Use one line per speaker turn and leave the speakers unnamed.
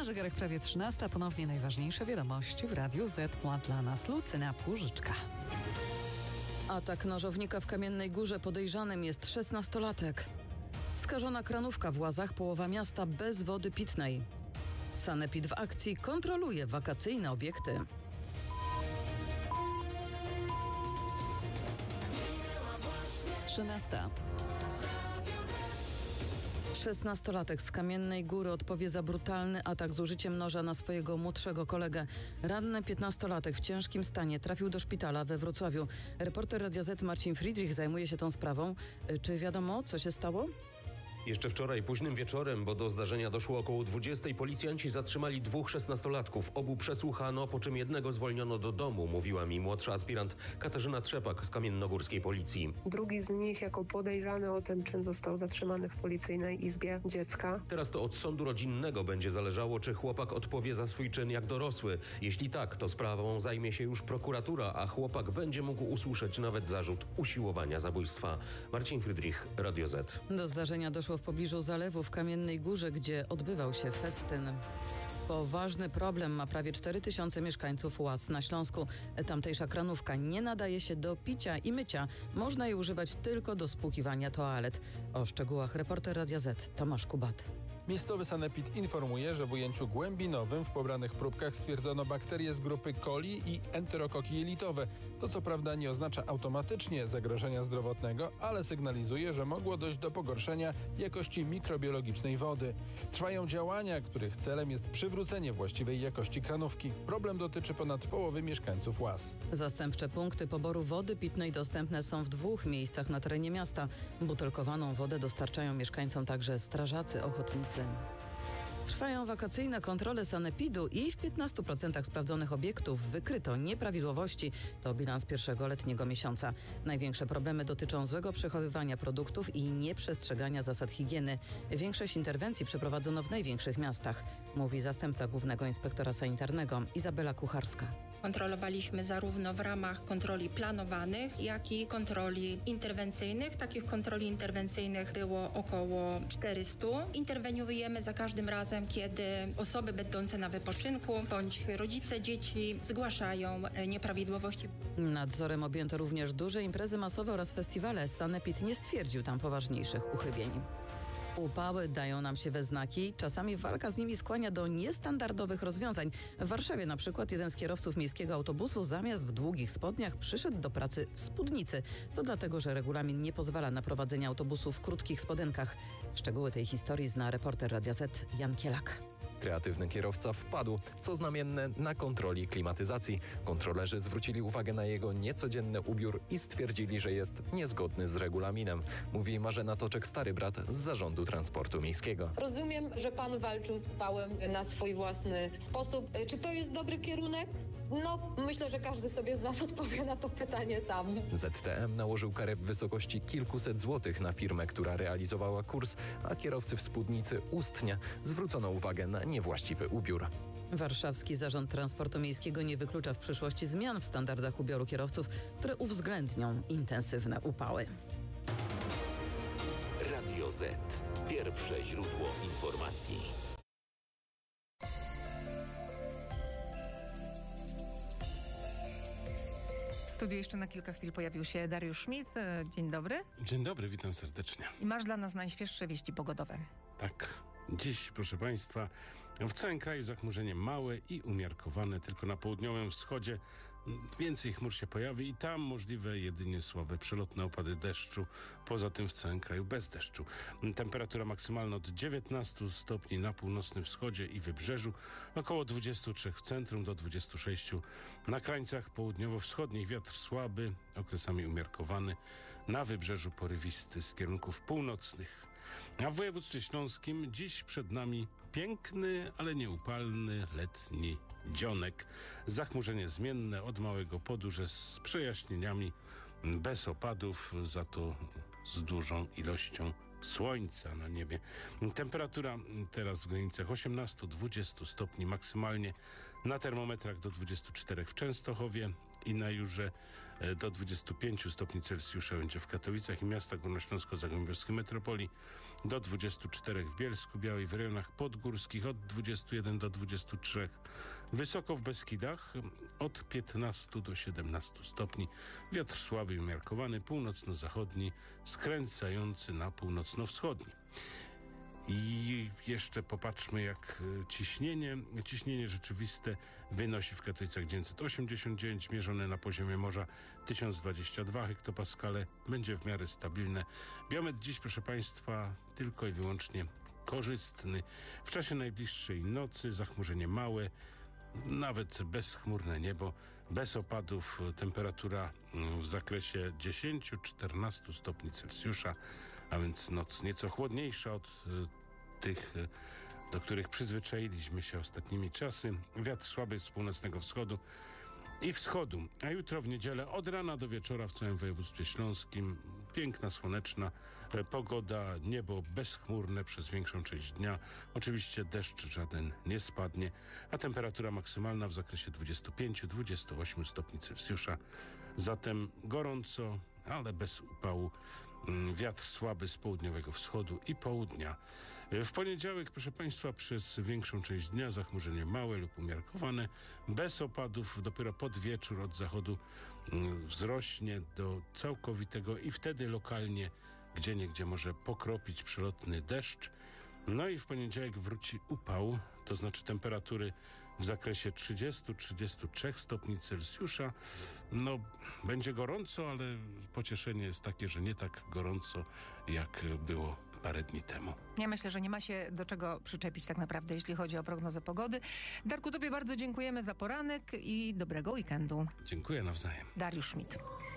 Zegarek prawie 13. Ponownie najważniejsze wiadomości w Radiu Z ma dla nas Lucyna Płużyczka.
Atak nożownika w Kamiennej Górze. Podejrzanym jest 16-latek. Skażona kranówka w Łazach, połowa miasta bez wody pitnej. Sanepid w akcji kontroluje wakacyjne obiekty.
Trzynasta.
16-latek z Kamiennej Góry odpowie za brutalny atak z użyciem noża na swojego młodszego kolegę. Ranny 15-latek w ciężkim stanie trafił do szpitala we Wrocławiu. Reporter Radia Z Marcin Friedrich zajmuje się tą sprawą. Czy wiadomo, co się stało?
Jeszcze wczoraj późnym wieczorem, bo do zdarzenia doszło około 20, policjanci zatrzymali 2 16-latków. Obu przesłuchano, po czym jednego zwolniono do domu, mówiła mi młodsza aspirant Katarzyna Trzepak z kamiennogórskiej policji.
Drugi z nich jako podejrzany o ten czyn został zatrzymany w policyjnej izbie dziecka.
Teraz to od sądu rodzinnego będzie zależało, czy chłopak odpowie za swój czyn jak dorosły. Jeśli tak, to sprawą zajmie się już prokuratura, a chłopak będzie mógł usłyszeć nawet zarzut usiłowania zabójstwa. Marcin Friedrich, Radio Z.
Do zdarzenia doszło w pobliżu zalewu w Kamiennej Górze, gdzie odbywał się festyn. Poważny problem ma prawie 4000 mieszkańców Łaz na Śląsku. Tamtejsza kranówka nie nadaje się do picia i mycia. Można jej używać tylko do spłukiwania toalet. O szczegółach reporter Radia Z Tomasz Kubat.
Miejscowy sanepid informuje, że w ujęciu głębinowym w pobranych próbkach stwierdzono bakterie z grupy coli i enterokoki jelitowe. To co prawda nie oznacza automatycznie zagrożenia zdrowotnego, ale sygnalizuje, że mogło dojść do pogorszenia jakości mikrobiologicznej wody. Trwają działania, których celem jest przywrócenie właściwej jakości kranówki. Problem dotyczy ponad połowy mieszkańców Łaz.
Zastępcze punkty poboru wody pitnej dostępne są w 2 miejscach na terenie miasta. Butelkowaną wodę dostarczają mieszkańcom także strażacy ochotnicy. Trwają wakacyjne kontrole sanepidu i w 15% sprawdzonych obiektów wykryto nieprawidłowości. To bilans pierwszego letniego miesiąca. Największe problemy dotyczą złego przechowywania produktów i nieprzestrzegania zasad higieny. Większość interwencji przeprowadzono w największych miastach, mówi zastępca głównego inspektora sanitarnego Izabela Kucharska.
Kontrolowaliśmy zarówno w ramach kontroli planowanych, jak i kontroli interwencyjnych. Takich kontroli interwencyjnych było około 400. Interweniujemy za każdym razem, kiedy osoby będące na wypoczynku bądź rodzice dzieci zgłaszają nieprawidłowości.
Nadzorem objęto również duże imprezy masowe oraz festiwale. Sanepid nie stwierdził tam poważniejszych uchybień. Upały dają nam się we znaki. Czasami walka z nimi skłania do niestandardowych rozwiązań. W Warszawie na przykład jeden z kierowców miejskiego autobusu zamiast w długich spodniach przyszedł do pracy w spódnicy. To dlatego, że regulamin nie pozwala na prowadzenie autobusu w krótkich spodenkach. Szczegóły tej historii zna reporter Radia Z Jan Kielak.
Kreatywny kierowca wpadł, co znamienne, na kontroli klimatyzacji. Kontrolerzy zwrócili uwagę na jego niecodzienny ubiór i stwierdzili, że jest niezgodny z regulaminem, mówi Marzena Toczek-Stary brat z Zarządu Transportu Miejskiego.
Rozumiem, że pan walczył z upałem na swój własny sposób. Czy to jest dobry kierunek? No, myślę, że każdy sobie z nas odpowie na to pytanie sam.
ZTM nałożył karę w wysokości kilkuset złotych na firmę, która realizowała kurs, a kierowcy w spódnicy ustnie zwrócono uwagę na niewłaściwy ubiór.
Warszawski Zarząd Transportu Miejskiego nie wyklucza w przyszłości zmian w standardach ubioru kierowców, które uwzględnią intensywne upały.
Radio Z. Pierwsze źródło informacji.
W studiu jeszcze na kilka chwil pojawił się Dariusz Schmidt. Dzień dobry.
Dzień dobry, witam serdecznie.
I masz dla nas najświeższe wieści pogodowe.
Tak. Dziś, proszę Państwa, w całym kraju zachmurzenie małe i umiarkowane, tylko na południowym wschodzie więcej chmur się pojawi i tam możliwe jedynie słabe przelotne opady deszczu. Poza tym w całym kraju bez deszczu. Temperatura maksymalna od 19 stopni na północnym wschodzie i wybrzeżu, około 23 w centrum do 26 na krańcach południowo-wschodnich. Wiatr słaby, okresami umiarkowany, na wybrzeżu porywisty z kierunków północnych. A w województwie śląskim dziś przed nami piękny, ale nieupalny letni dzionek. Zachmurzenie zmienne od małego podórze z przejaśnieniami, bez opadów, za to z dużą ilością słońca na niebie. Temperatura teraz w granicach 18-20 stopni maksymalnie, na termometrach do 24 w Częstochowie i na Jurze, do 25 stopni Celsjusza będzie w Katowicach i miastach górnośląsko-zagłębiowskiej metropolii, do 24 w Bielsku Białej, w rejonach podgórskich od 21 do 23, wysoko w Beskidach od 15 do 17 stopni, wiatr słaby i umiarkowany, północno-zachodni, skręcający na północno-wschodni. I jeszcze popatrzmy, jak ciśnienie rzeczywiste wynosi w Katowicach 989, mierzone na poziomie morza 1022 hektopaskale, będzie w miarę stabilne. Biometr dziś, proszę Państwa, tylko i wyłącznie korzystny. W czasie najbliższej nocy zachmurzenie małe, nawet bezchmurne niebo, bez opadów, temperatura w zakresie 10-14 stopni Celsjusza, a więc noc nieco chłodniejsza od tych, do których przyzwyczailiśmy się ostatnimi czasy. Wiatr słaby z północnego wschodu i wschodu, a jutro w niedzielę od rana do wieczora w całym województwie śląskim piękna, słoneczna pogoda, niebo bezchmurne przez większą część dnia. Oczywiście deszcz żaden nie spadnie, a temperatura maksymalna w zakresie 25-28 stopni Celsjusza. Zatem gorąco, ale bez upału. Wiatr słaby z południowego wschodu i południa. W poniedziałek, proszę Państwa, przez większą część dnia zachmurzenie małe lub umiarkowane, bez opadów, dopiero pod wieczór od zachodu wzrośnie do całkowitego i wtedy lokalnie gdzieniegdzie może pokropić przelotny deszcz. No i w poniedziałek wróci upał, to znaczy temperatury w zakresie 30-33 stopni Celsjusza. No, będzie gorąco, ale pocieszenie jest takie, że nie tak gorąco, jak było parę dni temu.
Ja myślę, że nie ma się do czego przyczepić tak naprawdę, jeśli chodzi o prognozę pogody. Darku, tobie bardzo dziękujemy za poranek i dobrego weekendu.
Dziękuję nawzajem.
Dariusz Schmidt.